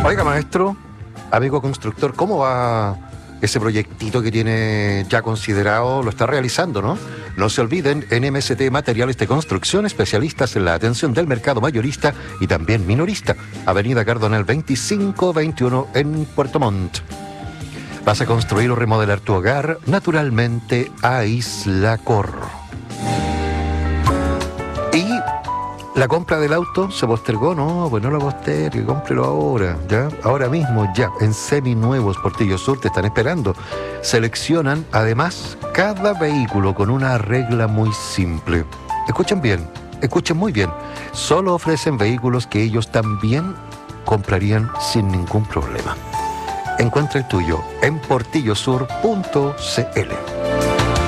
Oiga, maestro, amigo constructor, ¿cómo va ese proyectito que tiene ya considerado? Lo está realizando, ¿no? No se olviden, en MST Materiales de Construcción, especialistas en la atención del mercado mayorista y también minorista. Avenida Cardonal 2521 en Puerto Montt. ¿Vas a construir o remodelar tu hogar? Naturalmente a Islacor. Y la compra del auto se postergó, no, pues no lo postergue, cómprelo ahora, ya, ahora mismo, ya, en Seminuevos Portillo Sur te están esperando. Seleccionan, además, cada vehículo con una regla muy simple. Escuchen bien, escuchen muy bien. Solo ofrecen vehículos que ellos también comprarían sin ningún problema. Encuentra el tuyo en portillosur.cl.